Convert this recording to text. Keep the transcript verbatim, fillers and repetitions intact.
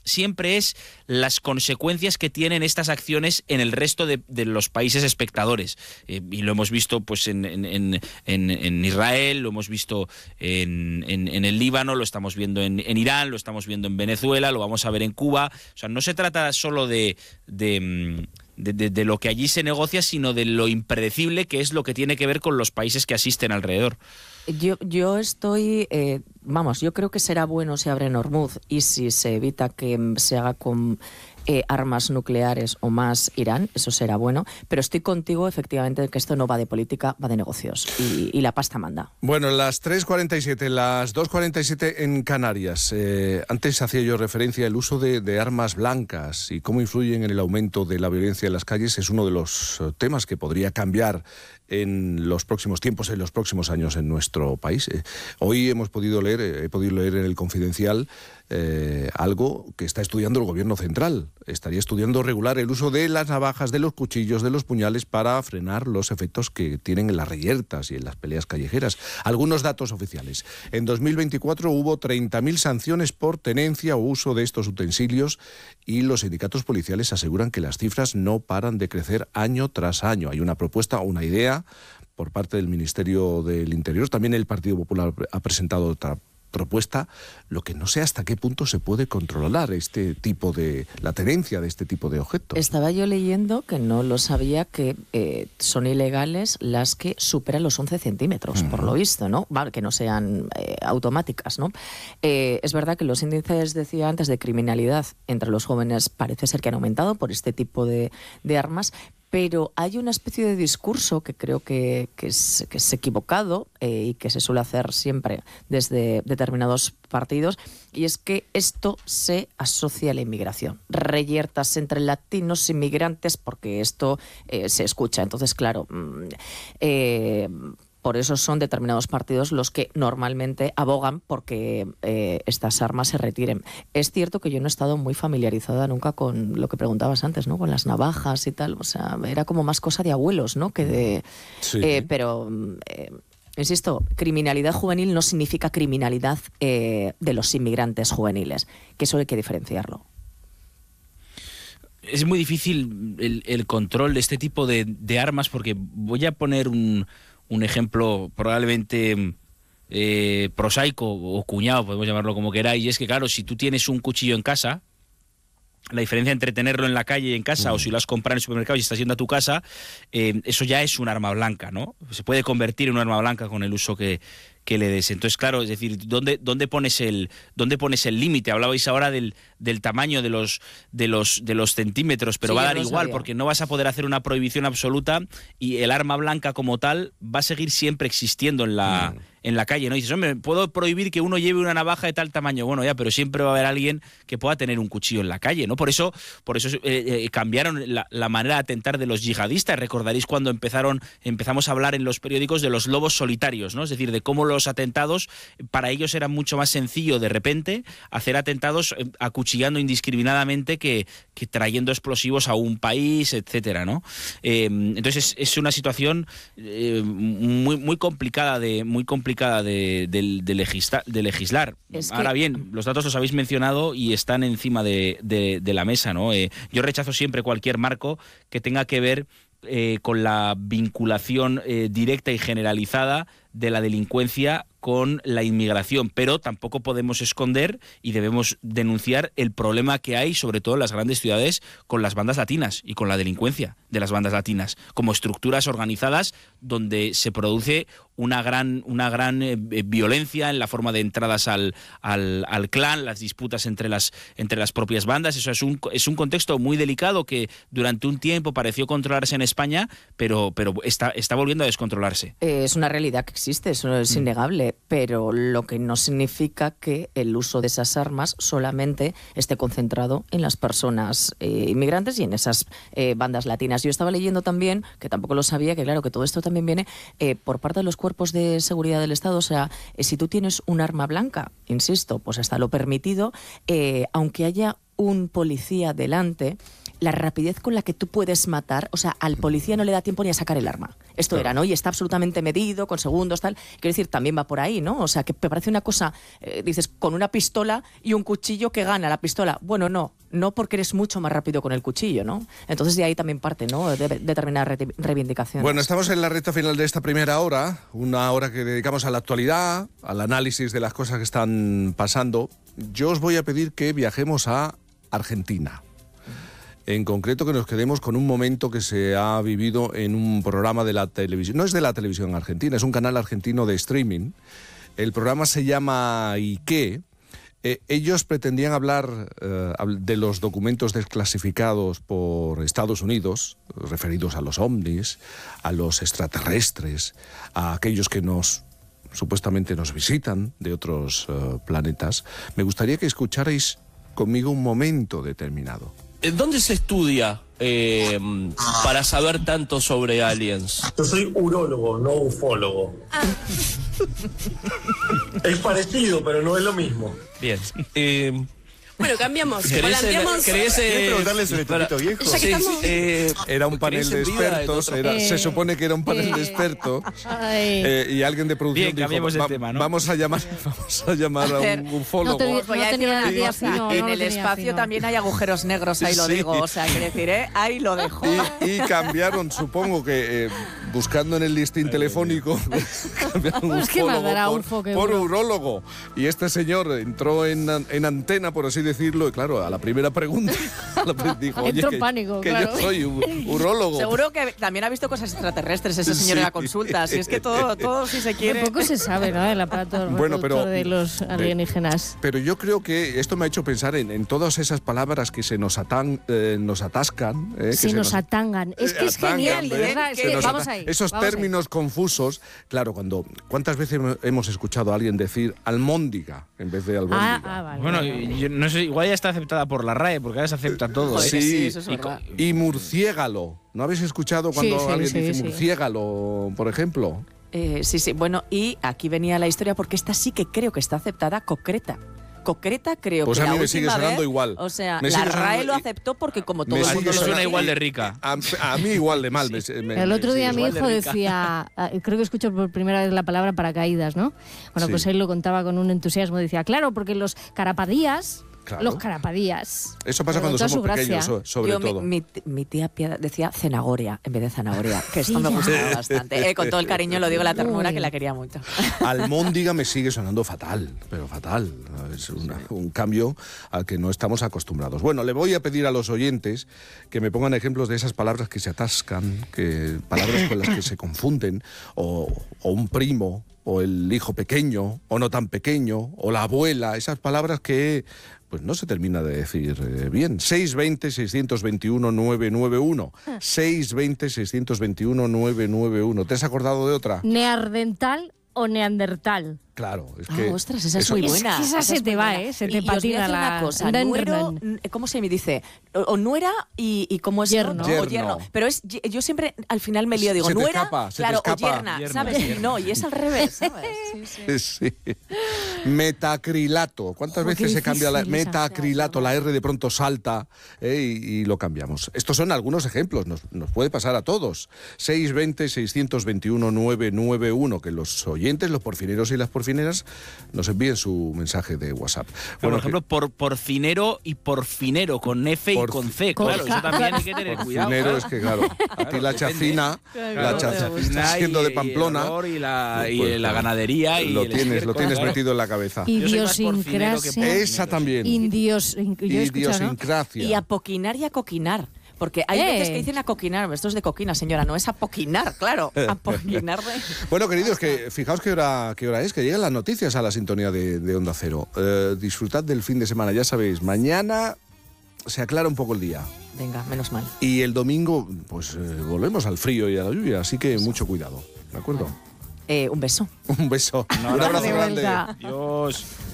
siempre es las consecuencias que tienen estas acciones en el resto de, de los países espectadores. Eh, y lo hemos visto pues en, en, en, en Israel, lo hemos visto en, en, en el Líbano, lo estamos viendo en, en Irán, lo estamos viendo en Venezuela, lo vamos a ver en Cuba. O sea, no se trata solo de... de De, de, de lo que allí se negocia, sino de lo impredecible que es lo que tiene que ver con los países que asisten alrededor. Yo, yo estoy, eh, vamos, yo creo que será bueno si abre Hormuz y si se evita que se haga con eh, armas nucleares o más Irán, eso será bueno, pero estoy contigo efectivamente que esto no va de política, va de negocios y, y la pasta manda. Bueno, las tres cuarenta y siete, las dos cuarenta y siete en Canarias. Eh, antes hacía yo referencia al uso de, de armas blancas y cómo influyen en el aumento de la violencia en las calles. Es uno de los temas que podría cambiar en los próximos tiempos, en los próximos años en nuestro país. Eh, hoy hemos podido leer, eh, he podido leer en el Confidencial eh, algo que está estudiando el Gobierno central. Estaría estudiando regular el uso de las navajas, de los cuchillos, de los puñales para frenar los efectos que tienen en las reyertas y en las peleas callejeras. Algunos datos oficiales. En dos mil veinticuatro hubo treinta mil sanciones por tenencia o uso de estos utensilios y los sindicatos policiales aseguran que las cifras no paran de crecer año tras año. Hay una propuesta, una idea por parte del Ministerio del Interior. También el Partido Popular ha presentado otra propuesta, lo que no sé hasta qué punto se puede controlar este tipo de, la tenencia de este tipo de objetos. Estaba yo leyendo, que no lo sabía, que eh, son ilegales las que superan los once centímetros, uh-huh. por lo visto, ¿no? Vale, que no sean eh, automáticas, ¿no? Eh, es verdad que los índices, decía antes, de criminalidad entre los jóvenes parece ser que han aumentado por este tipo de, de armas, pero hay una especie de discurso que creo que, que, es, que es equivocado eh, y que se suele hacer siempre desde determinados partidos, y es que esto se asocia a la inmigración. Reyertas entre latinos inmigrantes, porque esto eh, se escucha. Entonces, claro... Eh, Por eso son determinados partidos los que normalmente abogan porque eh, estas armas se retiren. Es cierto que yo no he estado muy familiarizada nunca con lo que preguntabas antes, ¿no? Con las navajas y tal. O sea, era como más cosa de abuelos, ¿no? Que de, sí. eh, pero, eh, insisto, criminalidad juvenil no significa criminalidad eh, de los inmigrantes juveniles, que eso hay que diferenciarlo. Es muy difícil el, el control de este tipo de, de armas, porque voy a poner un... un ejemplo probablemente eh, prosaico o cuñado, podemos llamarlo como queráis, y es que, claro, si tú tienes un cuchillo en casa, la diferencia entre tenerlo en la calle y en casa, mm. o si lo has comprado en el supermercado y estás yendo a tu casa, eh, eso ya es un arma blanca, ¿no? Se puede convertir en un arma blanca con el uso que, que le des. Entonces, claro, es decir, ¿dónde, dónde pones el dónde pones el límite? Hablabais ahora del, del tamaño de los de los de los centímetros, pero sí, va a dar igual, sabía. Porque no vas a poder hacer una prohibición absoluta y el arma blanca como tal va a seguir siempre existiendo en la mm. en la calle, ¿no? Y dices, hombre, puedo prohibir que uno lleve una navaja de tal tamaño. Bueno, ya, pero siempre va a haber alguien que pueda tener un cuchillo en la calle, ¿no? Por eso, por eso eh, eh, cambiaron la, la manera de atentar de los yihadistas. Recordaréis cuando empezaron, empezamos a hablar en los periódicos de los lobos solitarios, ¿no? Es decir, de cómo los atentados, para ellos era mucho más sencillo de repente hacer atentados eh, acuchillando indiscriminadamente que, que trayendo explosivos a un país, etcétera, ¿no? Eh, entonces es, es una situación eh, muy, muy complicada de muy complicada De, de, de, legisla, de legislar. Es que... Ahora bien, los datos los habéis mencionado y están encima de, de, de la mesa, ¿no? Eh, yo rechazo siempre cualquier marco que tenga que ver eh, con la vinculación eh, directa y generalizada de la delincuencia con la inmigración, pero tampoco podemos esconder y debemos denunciar el problema que hay, sobre todo en las grandes ciudades, con las bandas latinas y con la delincuencia de las bandas latinas, como estructuras organizadas donde se produce una gran, una gran eh, violencia en la forma de entradas al, al, al clan, las disputas entre las, entre las propias bandas. Eso es un, es un contexto muy delicado que durante un tiempo pareció controlarse en España, pero, pero está, está volviendo a descontrolarse. Eh, es una realidad que existe, eso es mm. innegable, pero lo que no significa que el uso de esas armas solamente esté concentrado en las personas eh, inmigrantes y en esas eh, bandas latinas. Yo estaba leyendo también, que tampoco lo sabía, que claro, que todo esto también viene eh, por parte de los cuerpos de seguridad del Estado. O sea, eh, si tú tienes un arma blanca, insisto, pues hasta lo permitido, eh, aunque haya un policía delante, la rapidez con la que tú puedes matar, o sea, al policía no le da tiempo ni a sacar el arma. Esto claro. era, ¿no? Y está absolutamente medido, con segundos, tal. Quiero decir, también va por ahí, ¿no? O sea, que me parece una cosa, eh, dices, con una pistola y un cuchillo que gana la pistola. Bueno, no, no porque eres mucho más rápido con el cuchillo, ¿no? Entonces de ahí también parte, ¿no? De, de determinadas re reivindicaciones. Bueno, estamos en la recta final de esta primera hora, una hora que dedicamos a la actualidad, al análisis de las cosas que están pasando. Yo os voy a pedir que viajemos a Argentina. En concreto que nos quedemos con un momento que se ha vivido en un programa de la televisión. No es de la televisión argentina, es un canal argentino de streaming. El programa se llama ¿Y qué? Eh, ellos pretendían hablar eh, de los documentos desclasificados por Estados Unidos, referidos a los ovnis, a los extraterrestres, a aquellos que nos supuestamente nos visitan de otros uh, planetas. Me gustaría que escucharais conmigo un momento determinado. ¿Dónde se estudia eh, para saber tanto sobre aliens? Yo soy urólogo, no ufólogo. Ah. Es parecido, pero no es lo mismo. Bien. Eh, Bueno, cambiamos. ¿Querés, ¿querés eh, preguntarle sobre Torito Viejo? Sí, estamos... eh, era un panel de expertos, era, eh, se supone que era un panel eh, de expertos, eh, y alguien de producción Bien, dijo, el tema, ¿no? vamos a llamar, vamos a llamar a, a un ufólogo. No te, no voy a decir una tía, cosa, no, en no el espacio fino. También hay agujeros negros, ahí lo sí. digo, o sea, quiere decir, ¿eh? Ahí lo dejo. Y, y cambiaron, supongo que eh, buscando en el listín telefónico, cambiaron pues ufólogo por, por urólogo, y este señor entró en, en antena, por así decirlo, y claro, a la primera pregunta dijo, oye, que, pánico, que claro. yo soy urólogo. Seguro que también ha visto cosas extraterrestres ese señor sí. en la consulta, si es que todo, todo si se quiere. Un poco se sabe, ¿no? El aparato bueno, pero, de los alienígenas. Pero yo creo que esto me ha hecho pensar en, en todas esas palabras que se nos, atan, eh, nos atascan. Eh, que se, se nos, nos atangan. Es que es atangan, genial, de verdad. Es que vamos ahí. Esos vamos términos ahí. confusos, claro, cuando ¿cuántas veces hemos escuchado a alguien decir almóndiga en vez de albóndiga? Ah, ah, vale. Bueno, yo no sé, igual ya está aceptada por la R A E, porque ahora se acepta todo. Sí, ¿eh? sí, eso es verdad. y, y murciégalo. ¿No habéis escuchado cuando sí, sí, alguien sí, dice sí. murciégalo, por ejemplo? Eh, sí, sí. Bueno, y aquí venía la historia porque esta sí que creo que está aceptada, concreta. Concreta creo pues que a mí la me sigue última sonando vez, igual. O sea, me la R A E lo aceptó porque como todo me el mundo lo lo suena decía. igual de rica. A, a mí igual de mal. Sí. Me, me, el otro día mi hijo de decía, creo que escucho por primera vez la palabra paracaídas, ¿no? Bueno, Sí. pues él lo contaba con un entusiasmo, decía, claro, porque los carapadías... Claro. Los carapadías. Eso pasa Pero cuando toda somos su pequeños, gracia. so- sobre Yo, mi, todo. mi, mi tía Piedad decía cenagoria en vez de zanahoria, que esto Sí, me ya. gustaba bastante. Eh, con todo el cariño lo digo, la ternura, Uy. que la quería mucho. Almóndiga me sigue sonando fatal, pero fatal. Es una- un cambio al que no estamos acostumbrados. Bueno, le voy a pedir a los oyentes que me pongan ejemplos de esas palabras que se atascan, que, palabras con las que se confunden, o, o un primo, o el hijo pequeño, o no tan pequeño, o la abuela, esas palabras que pues no se termina de decir eh, bien. seis veinte, seiscientos veintiuno, nueve nueve uno. seis veinte, seiscientos veintiuno, nueve nueve uno. ¿Te has acordado de otra? Neandertal o neandertal. Claro, es Ah, que... ostras, esa es eso- muy Es buena. que esa esa se es te muy va, buena. ¿eh? Se Y- te y os voy a patina decir la... una cosa, nuero, ¿cómo se me dice? O, o nuera y, y cómo es Yerno. o Yerno. yerno. Pero es, yo siempre al final me lío, digo, Se te nuera, escapa, se te claro, escapa. o yerna, Yerno, ¿sabes? yerno. No, y es al revés, ¿sabes? Sí, sí. Sí. Metacrilato. ¿Cuántas Oh, qué veces se cambia la difícil esa. metacrilato? La R de pronto salta eh, y, y lo cambiamos. Estos son algunos ejemplos, nos, nos puede pasar a todos. seis veinte, seiscientos veintiuno, nueve nueve uno. Que los oyentes, los porfineros y las porfineras nos envíen su mensaje de WhatsApp. Por ejemplo, por porfinero y porfinero, con F y Por- con C. con- Claro, eso también hay que tener cuidado. Porfinero claro. es que, claro, a ti la depende. chacina, Claro, la chacina y- siendo de y Pamplona, el olor y la, y pues, la ganadería y lo el tienes, lo estiércol, tienes claro. metido en la cabeza. Yo soy más porfinero que Idiosincrasia. porfinero. Esa también. Indios, in- yo he escuchado, ¿no? Idiosincrasia. Y apoquinar y acoquinar. Porque hay Eh. veces que dicen acoquinar, esto es de coquina, señora, no es apoquinar, claro. Apoquinar de... Bueno, queridos, que fijaos qué hora, qué hora es, que llegan las noticias a la sintonía de, de Onda Cero. Eh, disfrutad del fin de semana, ya sabéis, mañana se aclara un poco el día. Venga, menos mal. Y el domingo, pues eh, volvemos al frío y a la lluvia, así que mucho cuidado, ¿de acuerdo? Eh, un beso. Un beso, No, un no, abrazo de grande. vuelta. Dios.